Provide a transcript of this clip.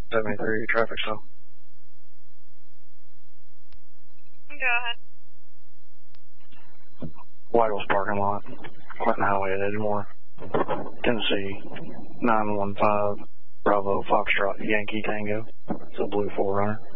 73 traffic stop. Go ahead. White House parking lot, Clinton Highway at Edgemoor, Tennessee, 915 Bravo Foxtrot Yankee Tango. It's a blue 4Runner.